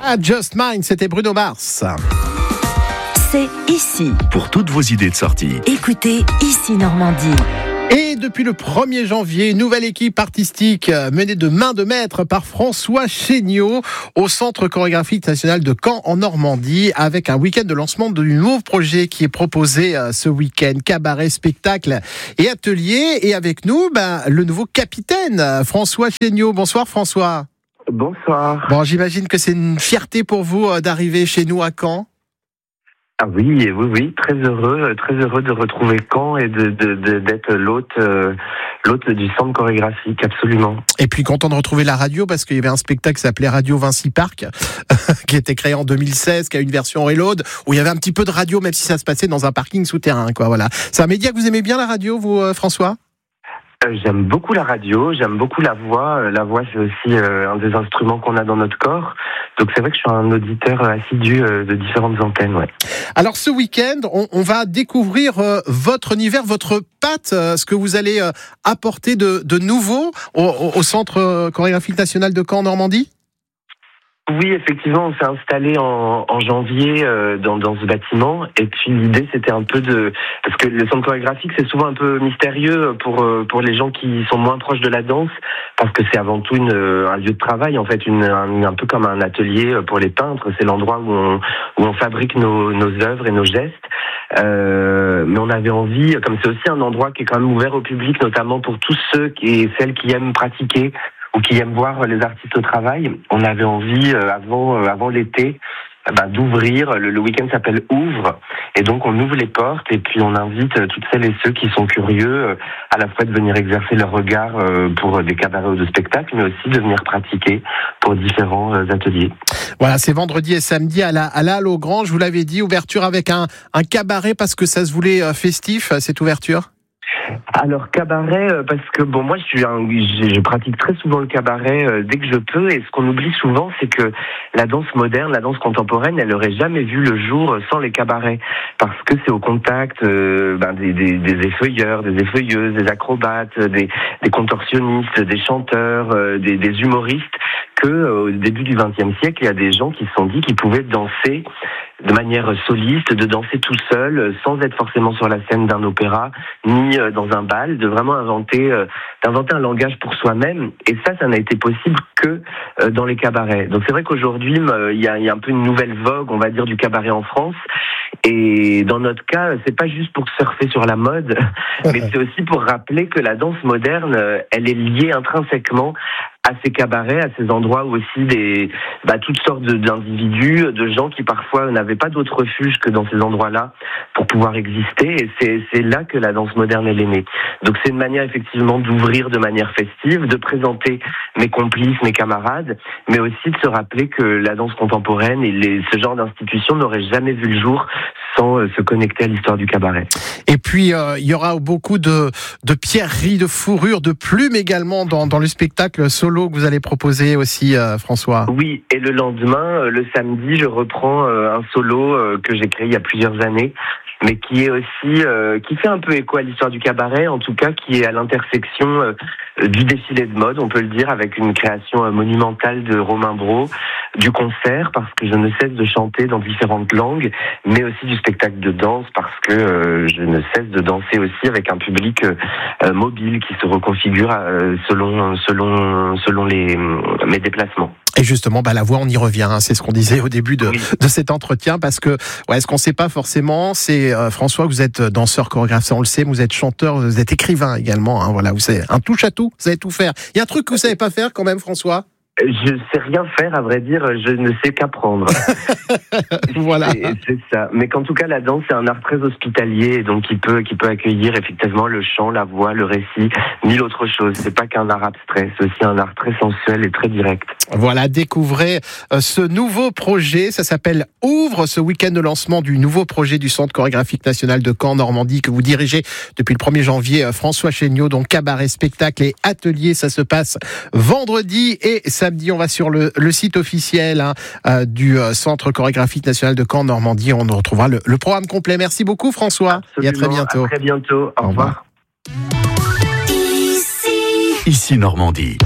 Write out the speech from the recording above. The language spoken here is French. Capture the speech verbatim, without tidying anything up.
Just Mine, c'était Bruno Mars. C'est ici. Pour toutes vos idées de sortie. Écoutez Ici Normandie. Et depuis le premier janvier, nouvelle équipe artistique menée de main de maître par François Chéniaud au Centre chorégraphique national de Caen en Normandie, avec un week-end de lancement du nouveau projet qui est proposé ce week-end, cabaret, spectacle et atelier. Et avec nous, ben, le nouveau capitaine, François Chéniaud. Bonsoir François. Bonsoir. Bon, j'imagine que c'est une fierté pour vous d'arriver chez nous à Caen. Ah oui, oui, oui, très heureux, très heureux de retrouver Caen et de, de, de d'être l'hôte, euh, l'hôte du centre chorégraphique, absolument. Et puis content de retrouver la radio parce qu'il y avait un spectacle qui s'appelait Radio Vinci Park, qui était créé en deux mille seize, qui a une version reload où il y avait un petit peu de radio, même si ça se passait dans un parking souterrain, quoi. Voilà. C'est un média que vous aimez bien, la radio, vous, euh, François ? Euh, j'aime beaucoup la radio, j'aime beaucoup la voix. La voix, c'est aussi euh, un des instruments qu'on a dans notre corps. Donc c'est vrai que je suis un auditeur assidu euh, de différentes antennes. Ouais. Alors ce week-end, on, on va découvrir euh, votre univers, votre patte, euh, ce que vous allez euh, apporter de, de nouveau au, au Centre chorégraphique national de Caen en Normandie. Oui, effectivement, on s'est installé en, en janvier euh, dans, dans ce bâtiment. Et puis l'idée, c'était un peu de... Parce que le centre chorégraphique, c'est souvent un peu mystérieux pour euh, pour les gens qui sont moins proches de la danse, parce que c'est avant tout une, un lieu de travail, en fait, une, un, un peu comme un atelier pour les peintres. C'est l'endroit où on, où on fabrique nos, nos œuvres et nos gestes. Euh, mais on avait envie, comme c'est aussi un endroit qui est quand même ouvert au public, notamment pour tous ceux et celles qui aiment pratiquer ou qui aiment voir les artistes au travail, on avait envie, euh, avant, euh, avant l'été, euh, bah, d'ouvrir. Le, le week-end s'appelle Ouvre, et donc on ouvre les portes, et puis on invite euh, toutes celles et ceux qui sont curieux, euh, à la fois de venir exercer leur regard euh, pour des cabarets ou de spectacles, mais aussi de venir pratiquer pour différents euh, ateliers. Voilà, c'est vendredi et samedi à la, à la Halle au Grand, je vous l'avais dit, ouverture avec un, un cabaret parce que ça se voulait euh, festif, cette ouverture. Alors cabaret, euh, parce que bon, moi je suis un, je, je pratique très souvent le cabaret euh, dès que je peux, et ce qu'on oublie souvent, c'est que la danse moderne, la danse contemporaine, elle n'aurait jamais vu le jour sans les cabarets, parce que c'est au contact euh, ben, des, des, des effeuilleurs, des effeuilleuses, des acrobates, des, des contorsionnistes, des chanteurs, euh, des, des humoristes, que euh, au début du vingtième siècle, il y a des gens qui se sont dit qu'ils pouvaient danser de manière soliste, de danser tout seul, sans être forcément sur la scène d'un opéra, ni dans un bal, de vraiment inventer, euh, d'inventer un langage pour soi-même. Et ça, ça n'a été possible que euh, dans les cabarets. Donc c'est vrai qu'aujourd'hui, euh, il y a, y a un peu une nouvelle vogue, on va dire, du cabaret en France. Et dans notre cas, c'est pas juste pour surfer sur la mode, mais c'est aussi pour rappeler que la danse moderne, euh, elle est liée intrinsèquement à ces cabarets, à ces endroits où aussi des, bah, toutes sortes de, d'individus, de gens qui parfois n'avaient pas d'autre refuge que dans ces endroits-là pour pouvoir exister. Et c'est, c'est là que la danse moderne elle est née. Donc c'est une manière effectivement d'ouvrir de manière festive, de présenter mes complices, mes camarades, mais aussi de se rappeler que la danse contemporaine et les, ce genre d'institutions n'auraient jamais vu le jour sans euh, se connecter à l'histoire du cabaret. Et puis euh, il y aura beaucoup de, de pierreries, de fourrures, de plumes également dans, dans le spectacle solo que vous allez proposer aussi, euh, François. Oui, et le lendemain, euh, le samedi, je reprends euh, un solo euh, que j'ai créé il y a plusieurs années, mais qui est aussi, euh, qui fait un peu écho à l'histoire du cabaret, en tout cas qui est à l'intersection euh, du défilé de mode, on peut le dire, avec une création euh, monumentale de Romain Brault, du concert, parce que je ne cesse de chanter dans différentes langues, mais aussi du spectacle de danse, parce que euh, je ne cesse de danser aussi avec un public euh, mobile qui se reconfigure euh, selon, selon, selon les, mes déplacements. Et justement, bah, la voix, on y revient. Hein, c'est ce qu'on disait au début de, oui. de cet entretien, parce que ouais, ce qu'on ne sait pas forcément, c'est euh, François, vous êtes danseur, chorégraphe, ça on le sait, mais vous êtes chanteur, vous êtes écrivain également. Hein, voilà, vous savez, un touche à tout, vous savez tout faire. Il y a un truc que vous savez pas faire quand même, François ? Je sais rien faire, à vrai dire, je ne sais qu'apprendre. Voilà. C'est, c'est ça. Mais qu'en tout cas, la danse, c'est un art très hospitalier, donc qui peut, qui peut accueillir effectivement le chant, la voix, le récit, mille autres choses. C'est pas qu'un art abstrait, c'est aussi un art très sensuel et très direct. Voilà, découvrez euh, ce nouveau projet, ça s'appelle Ouvre, ce week-end de lancement du nouveau projet du Centre chorégraphique national de Caen Normandie que vous dirigez depuis le premier janvier, euh, François Chéniaud, donc cabaret, spectacle et atelier, ça se passe vendredi et samedi. On va sur le, le site officiel hein, euh, du euh, Centre chorégraphique national de Caen Normandie. On retrouvera le, le programme complet. Merci beaucoup François. Absolument, et à très bientôt. À très bientôt. Au, Au revoir. revoir. Ici. Ici Normandie.